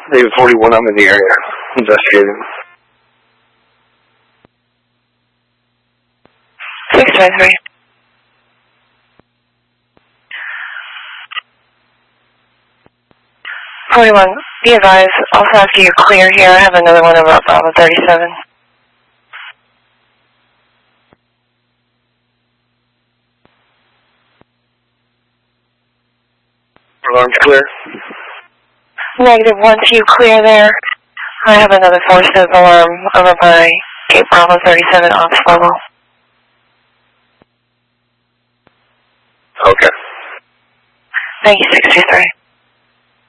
David 41, I'm in the area. Investigating. 623. Be advised, also after you're clear here, I have another one about Bravo 37. Alarm's clear. Negative 1-2, clear there. I have another 4-step alarm over by Gate Bravo 37 ops level. Okay. Thank you, 623.